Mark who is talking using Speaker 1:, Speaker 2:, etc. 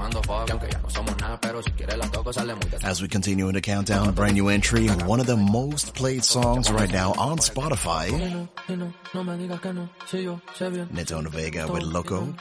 Speaker 1: As we continue in the countdown, brand new entry, one of the most played songs right now on Spotify. Neto Vega with Loco.